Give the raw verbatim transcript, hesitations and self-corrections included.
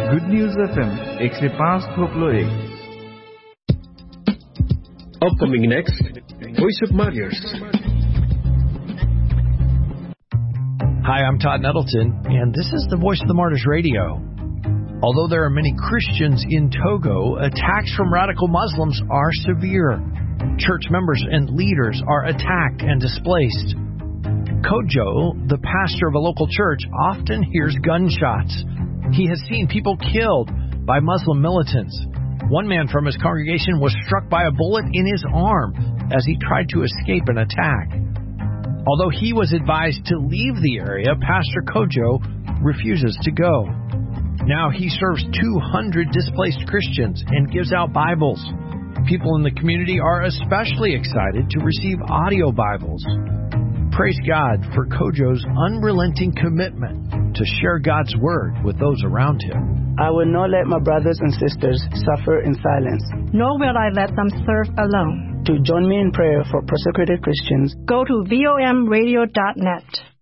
Good News F M one oh five thoplo ek. Upcoming next, Voice of Martyrs. Hi, I'm Todd Nettleton, and this is the Voice of the Martyrs Radio. Although there are many Christians in Togo, attacks from radical Muslims are severe. Church members and leaders are attacked and displaced. Kojo, the pastor of a local church, often hears gunshots. He has seen people killed by Muslim militants. One man from his congregation was struck by a bullet in his arm as he tried to escape an attack. Although he was advised to leave the area, Pastor Kojo refuses to go. Now he serves two hundred displaced Christians and gives out Bibles. People in the community are especially excited to receive audio Bibles. Praise God for Kojo's unrelenting commitment to share God's Word with those around him. I will not let my brothers and sisters suffer in silence. Nor will I let them serve alone. To join me in prayer for persecuted Christians, go to vom radio dot net.